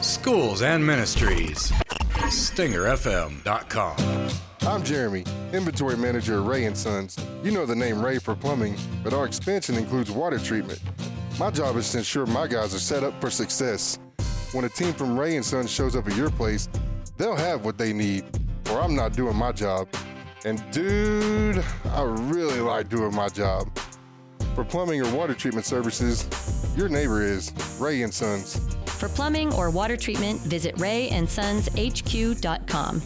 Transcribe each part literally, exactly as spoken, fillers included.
schools and ministries. Stinger F M dot com. I'm Jeremy, inventory manager at Ray and Sons. You know the name Ray for plumbing, but our expansion includes water treatment. My job is to ensure my guys are set up for success. When a team from Ray and Sons shows up at your place, they'll have what they need, or I'm not doing my job. And dude, I really like doing my job. For plumbing or water treatment services, your neighbor is Ray and Sons. For plumbing or water treatment, visit ray and sons h q dot com.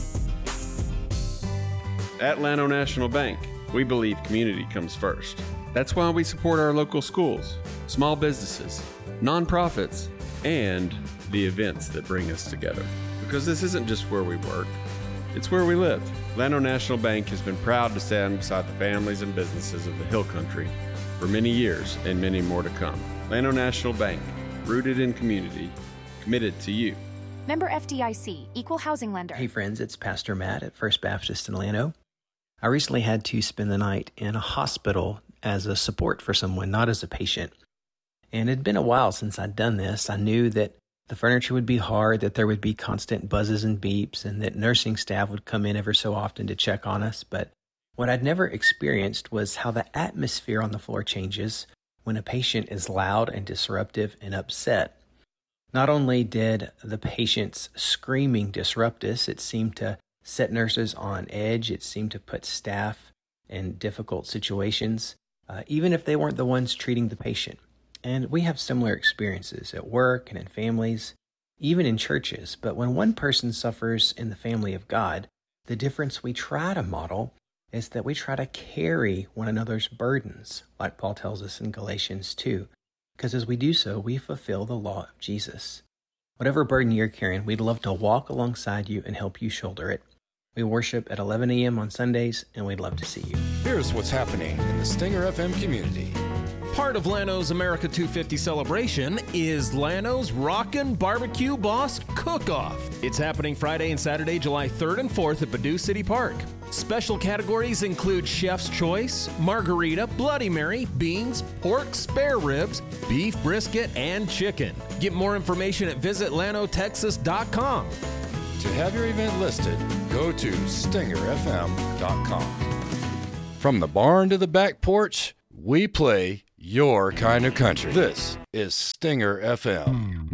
At Llano National Bank, we believe community comes first. That's why we support our local schools, small businesses, nonprofits, and the events that bring us together. Because this isn't just where we work, it's where we live. Llano National Bank has been proud to stand beside the families and businesses of the Hill Country for many years and many more to come. Llano National Bank, rooted in community, committed to you. Member F D I C, Equal Housing Lender. Hey friends, it's Pastor Matt at First Baptist in Llano. I recently had to spend the night in a hospital as a support for someone, not as a patient. And it had been a while since I'd done this. I knew that the furniture would be hard, that there would be constant buzzes and beeps, and that nursing staff would come in ever so often to check on us. But what I'd never experienced was how the atmosphere on the floor changes when a patient is loud and disruptive and upset. Not only did the patient's screaming disrupt us, it seemed to set nurses on edge. It seemed to put staff in difficult situations, uh, even if they weren't the ones treating the patient. And we have similar experiences at work and in families, even in churches. But when one person suffers in the family of God, the difference we try to model is that we try to carry one another's burdens, like Paul tells us in Galatians two, because as we do so, we fulfill the law of Jesus. Whatever burden you're carrying, we'd love to walk alongside you and help you shoulder it. We worship at eleven a.m. on Sundays, and we'd love to see you. Here's what's happening in the Stinger F M community. Part of Llano's America two fifty celebration is Llano's Rockin' Barbecue Boss Cook-Off. It's happening Friday and Saturday, July third and fourth at Badoo City Park. Special categories include Chef's Choice, Margarita, Bloody Mary, beans, pork, spare ribs, beef brisket, and chicken. Get more information at visit llano texas dot com. To have your event listed, go to stinger f m dot com. From the barn to the back porch, we play your kind of country. This is Stinger F M.